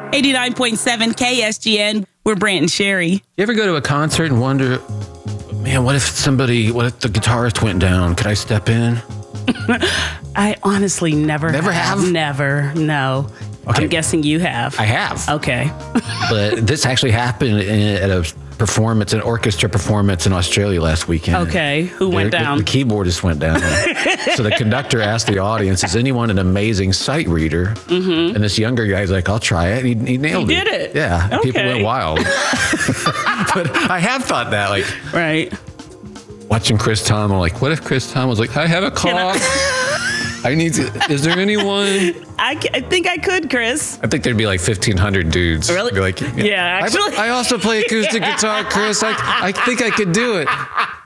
89.7 KSGN. We're Brant and Sherry. You ever go to a concert and wonder, man, what if the guitarist went down? Could I step in? I honestly never have. Never, no. Okay. I'm guessing you have. I have. Okay. But this actually happened at a performance, an orchestra performance in Australia last weekend. Okay. Who went down? The keyboardist went down. So the conductor asked the audience, is anyone an amazing sight reader? Mm-hmm. And this younger guy's like, I'll try it. And he nailed it. He did it. Yeah. Okay. People went wild. But I have thought that, like, right. Watching Chris Tom, I'm like, what if Chris Tom was like, I have a cough. I need to, is there anyone? I think I could, Chris. I think there'd be like 1,500 dudes. Really? Be like, yeah, actually. I also play acoustic guitar, Chris. I think I could do it.